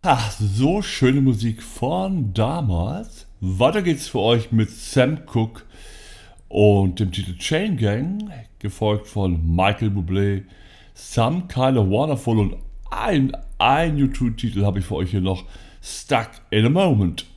Ach, so schöne Musik von damals. Weiter geht's für euch mit Sam Cooke und dem Titel Chain Gang, gefolgt von Michael Bublé, Some Kind of Wonderful und ein YouTube-Titel habe ich für euch hier noch, Stuck in a Moment.